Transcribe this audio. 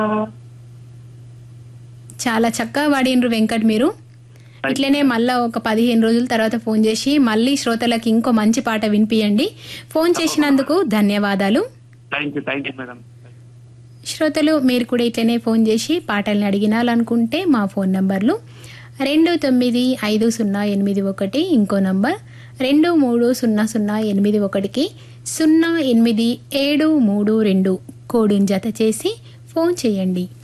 చాలా చక్కగా పాడిండ్రు వెంకట్ మీరు. ఇట్లనే మళ్ళా ఒక 15 రోజుల తర్వాత ఫోన్ చేసి మళ్ళీ శ్రోతలకి ఇంకో మంచి పాట వినిపియండి. ఫోన్ చేసినందుకు ధన్యవాదాలు. Thank you madam. శ్రోతలు మీరు కూడా ఇట్లనే ఫోన్ చేసి పాటల్ని అడిగినాలనుకుంటే మా ఫోన్ నంబర్లు 295081 ఇంకో నంబర్ 230081కి 087232 కోడుని జత చేసి ఫోన్ చేయండి.